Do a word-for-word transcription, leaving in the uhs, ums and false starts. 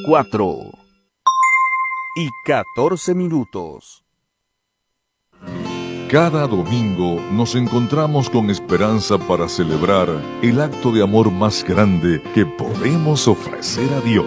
cuatro y catorce minutos. Cada domingo nos encontramos con esperanza para celebrar el acto de amor más grande que podemos ofrecer a Dios.